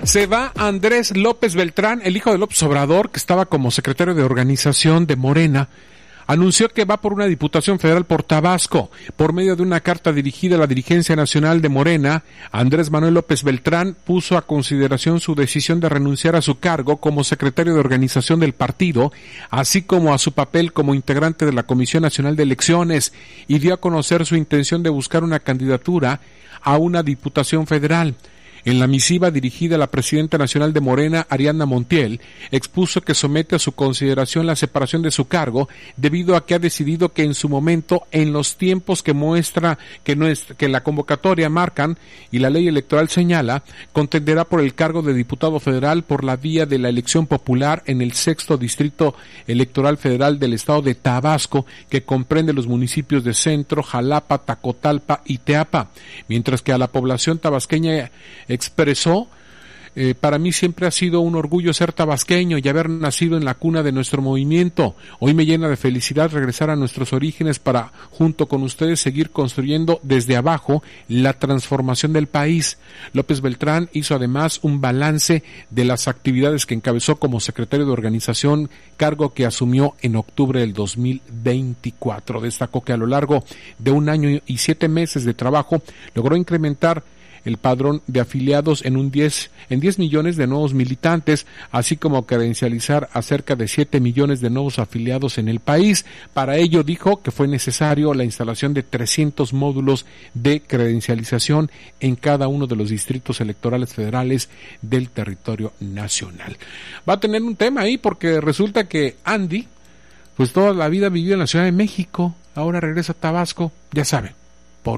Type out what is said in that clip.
Se va Andrés López Beltrán, el hijo de López Obrador, que estaba como secretario de organización de Morena. Anunció que va por una diputación federal por Tabasco. Por medio de una carta dirigida a la dirigencia nacional de Morena, Andrés Manuel López Beltrán puso a consideración su decisión de renunciar a su cargo como secretario de organización del partido, así como a su papel como integrante de la Comisión Nacional de Elecciones, y dio a conocer su intención de buscar una candidatura a una diputación federal. En la misiva dirigida a la presidenta nacional de Morena, Ariadna Montiel, expuso que somete a su consideración la separación de su cargo debido a que ha decidido que en su momento, en los tiempos que muestra que la convocatoria marcan y la ley electoral señala, contenderá por el cargo de diputado federal por la vía de la elección popular en el 6º Distrito Electoral Federal del estado de Tabasco, que comprende los municipios de Centro, Jalapa, Tacotalpa y Teapa, mientras que a la población tabasqueña expresó: para mí siempre ha sido un orgullo ser tabasqueño y haber nacido en la cuna de nuestro movimiento. Hoy me llena de felicidad regresar a nuestros orígenes para, junto con ustedes, seguir construyendo desde abajo la transformación del país. López Beltrán hizo además un balance de las actividades que encabezó como secretario de organización, cargo que asumió en octubre del 2024. Destacó que a lo largo de 1 año y 7 meses de trabajo logró incrementar el padrón de afiliados en 10 millones de nuevos militantes, así como credencializar a cerca de 7 millones de nuevos afiliados en el país. Para ello dijo que fue necesario la instalación de 300 módulos de credencialización en cada uno de los distritos electorales federales del territorio nacional. Va a tener un tema ahí porque resulta que Andy, pues toda la vida vivió en la Ciudad de México, ahora regresa a Tabasco, ya saben.